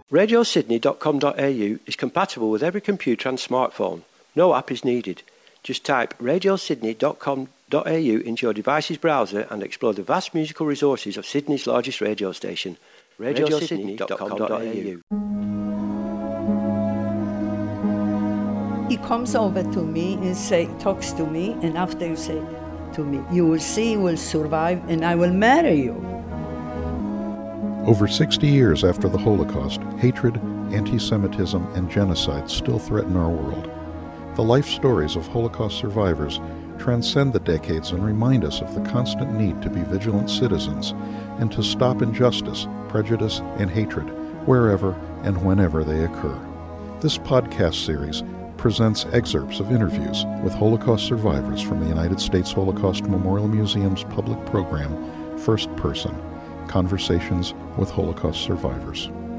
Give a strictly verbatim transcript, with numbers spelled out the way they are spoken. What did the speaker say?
radio sydney dot com dot a u is compatible with every computer and smartphone. No app is needed. Just type radio sydney dot com dot a u into your device's browser and explore the vast musical resources of Sydney's largest radio station, radio sydney dot com dot a u. He comes over to me and say, talks to me, and after you say to me, you will see, you will survive, and I will marry you. Over sixty years after the Holocaust, hatred, anti-Semitism, and genocide still threaten our world. The life stories of Holocaust survivors transcend the decades and remind us of the constant need to be vigilant citizens and to stop injustice, prejudice, and hatred wherever and whenever they occur. This podcast series presents excerpts of interviews with Holocaust survivors from the United States Holocaust Memorial Museum's public program, First Person, Conversations with Holocaust Survivors.